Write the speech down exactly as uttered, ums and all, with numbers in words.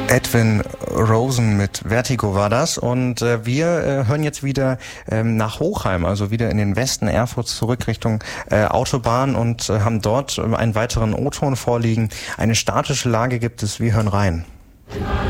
Edwin Rosen mit Vertigo war das, und äh, wir äh, hören jetzt wieder ähm, nach Hochheim, also wieder in den Westen Erfurts zurück Richtung äh, Autobahn, und äh, haben dort äh, einen weiteren O-Ton vorliegen. Eine statische Lage gibt es, wir hören rein.